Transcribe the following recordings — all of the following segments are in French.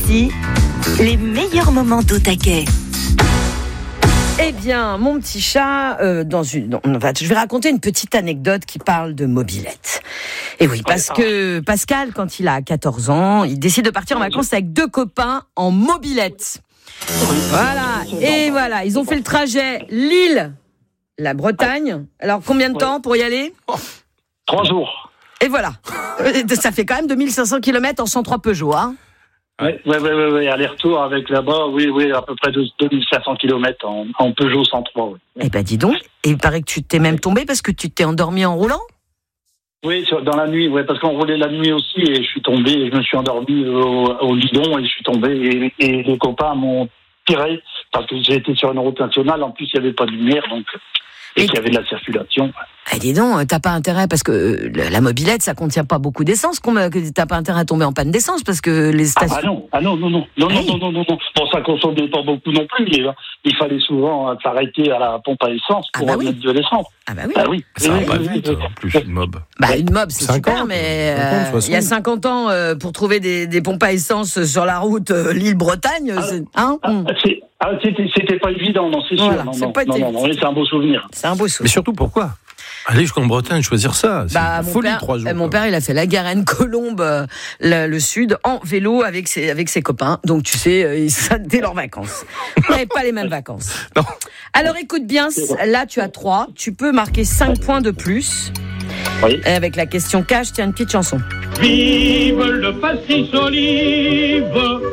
Ici, les meilleurs moments d'au taquet. Eh bien, mon petit chat, je vais raconter une petite anecdote qui parle de mobilette. Et oui, parce que Pascal, quand il a 14 ans, il décide de partir en vacances avec 2 copains en mobilette. Voilà, et voilà, ils ont fait le trajet Lille-la Bretagne. Alors, combien de temps pour y aller ? 3 jours. Et voilà, ça fait quand même 2500 km en 103 Peugeot, hein. Oui, aller-retour avec là-bas, oui, à peu près 2500 km en Peugeot 103. Oui. Eh ben dis donc, et il paraît que tu t'es même tombé parce que tu t'es endormi en roulant ? Oui, dans la nuit, parce qu'on roulait la nuit aussi et je suis tombé, et je me suis endormi au guidon et je suis tombé et les copains m'ont tiré parce que j'ai été sur une route nationale, en plus il n'y avait pas de lumière et qu'il y avait de la circulation. Eh dis donc, t'as pas intérêt, parce que la mobilette, ça contient pas beaucoup d'essence, t'as pas intérêt à tomber en panne d'essence, parce que les stations... Non. Bon, ça consommait pas beaucoup non plus, mais il fallait souvent s'arrêter à la pompe à essence pour mettre de l'essence. Ah bah oui. Ah oui. Ça va pas vite, en plus, une mob. Bah, une mob, c'est 50, super, mais 50, il y a 50 ans, pour trouver des pompes à essence sur la route Lille-Bretagne, c'était pas évident, non, c'est sûr. Voilà, Non, c'est un beau souvenir. C'est un beau souvenir. Mais surtout, pourquoi aller jusqu'en Bretagne, choisir ça, c'est une folie, 3 jours. Mon père, il a fait la Garenne-Colombe, le sud, en vélo avec ses copains. Donc, tu sais, c'était leurs vacances. Ils n'avaient pas les mêmes vacances. Non. Alors, écoute bien, là, tu as 3. Tu peux marquer 5 points de plus. Oui. Avec la question cash, tiens, une petite chanson. Vive le pastis olive,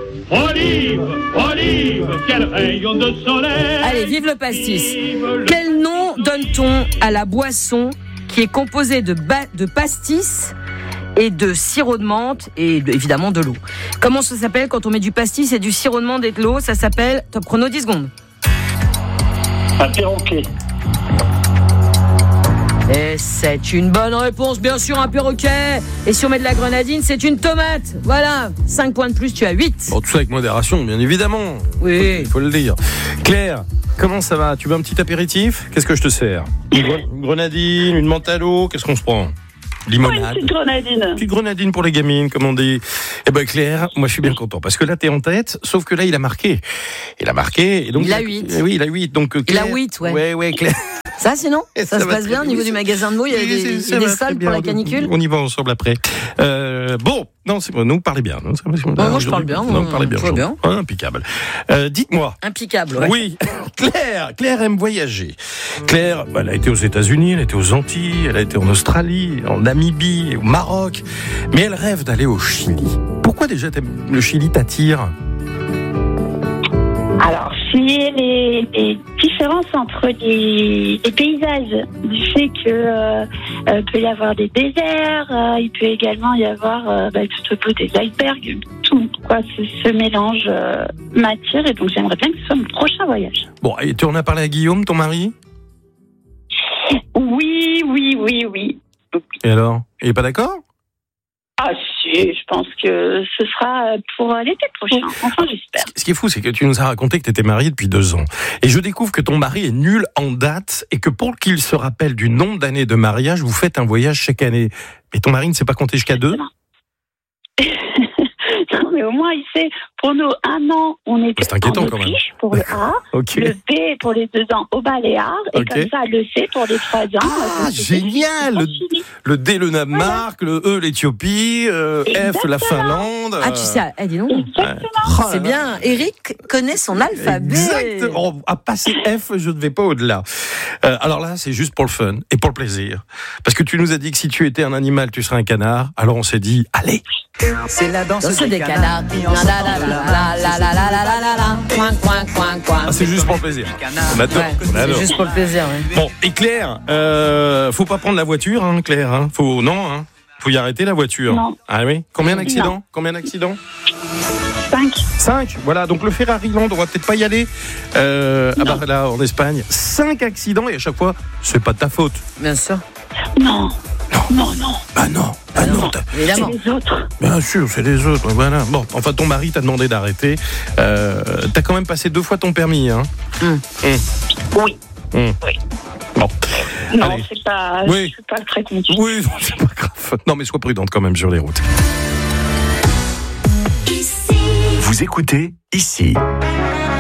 quel rayon de soleil. Allez, vive le pastis. Quel nom donne-t-on à la boisson qui est composée de pastis et de sirop de menthe et évidemment de l'eau? Comment ça s'appelle quand on met du pastis et du sirop de menthe et de l'eau? Ça s'appelle, top chrono, 10 secondes. Un perroquet. Et c'est une bonne réponse, bien sûr, un perroquet. Et si on met de la grenadine, c'est une tomate. Voilà, 5 points de plus, tu as 8. Bon, tout ça avec modération, bien évidemment. Oui. Il faut le dire. Claire, comment ça va? Tu veux un petit apéritif? Qu'est-ce que je te sers? Une grenadine, une menthe à l'eau, qu'est-ce qu'on se prend? Limonade. Une petite grenadine. Petite grenadine pour les gamines, comme on dit. Eh ben Claire, moi je suis bien content, parce que là t'es en tête, sauf que là il a marqué. Et donc, il a 8. Oui, il a 8. Donc, Claire, il a 8, ouais. Ouais, Claire. Ça, sinon ça se passe bien au niveau oui, du magasin de mots. Il y a des salles pour la canicule. On y va ensemble après. Bon, non, c'est bon, nous parlez bien. Non, moi je parle bien. Non, parlez bien. Je vois bien. Impeccable. Dites-moi. Impeccable, ouais. Oui, Claire aime voyager. Claire, elle a été aux États-Unis, elle a été aux Antilles, elle a été en Australie, en Namibie, au Maroc. Mais elle rêve d'aller au Chili. Pourquoi déjà le Chili t'attire ? Alors, c'est les différences entre les paysages. Du fait que peut y avoir des déserts, il peut également y avoir tout au bout des icebergs, tout quoi, ce mélange m'attire et donc j'aimerais bien que ce soit mon prochain voyage. Bon, et tu en as parlé à Guillaume, ton mari ? Oui. Et alors ? Il est pas d'accord ? Ah si, je pense que ce sera pour l'été prochain, enfin j'espère. Ce qui est fou, c'est que tu nous as raconté que tu étais mariée depuis 2 ans. Et je découvre que ton mari est nul en date et que pour qu'il se rappelle du nombre d'années de mariage, vous faites un voyage chaque année. Mais ton mari ne sait pas compter jusqu'à 2 ? Non, mais au moins, il sait, pour nous, 1 an, on était en Autriche pour le A, okay. Le B pour les 2 ans au Baléares, et comme ça, le C pour les 3 ans. Ah, génial! Le D, le Danemark, le E, l'Éthiopie, F, la Finlande. Ah, tu sais, dis donc. Exactement. C'est bien, Eric connaît son alphabet. Exactement. À passer F, je ne vais pas au-delà. Alors là, c'est juste pour le fun et pour le plaisir. Parce que tu nous as dit que si tu étais un animal, tu serais un canard. Alors on s'est dit, allez! C'est la danse des canards. C'est juste pour le plaisir. On adore. C'est juste pour le plaisir. Ouais. Bon, et Claire, faut pas prendre la voiture, hein, Claire. Hein. Faut y arrêter la voiture. Non. Ah oui. Combien d'accidents ? Non. Combien d'accidents ? 5. 5. Voilà. Donc le Ferrari Land, on va peut-être pas y aller. Là, en Espagne, 5 accidents et à chaque fois, c'est pas de ta faute. Bien sûr. Non. Bah non. Évidemment. C'est les autres. Bien sûr, c'est les autres. Voilà. Bon, enfin, ton mari t'a demandé d'arrêter. T'as quand même passé 2 fois ton permis, hein ? Oui. Oui. Bon. Non, Allez. c'est pas. Oui. Je suis pas très contente. Oui, non, c'est pas grave. Non, mais sois prudente quand même sur les routes. Vous écoutez ici.